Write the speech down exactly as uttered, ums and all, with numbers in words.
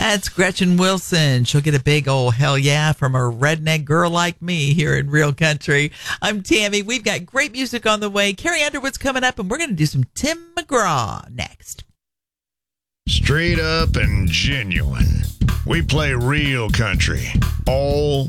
That's Gretchen Wilson. She'll get a big old hell yeah from a redneck girl like me here in Real Country. I'm Tammy. We've got great music on the way. Carrie Underwood's coming up, and we're going to do some Tim McGraw next. Straight up and genuine. We play real country all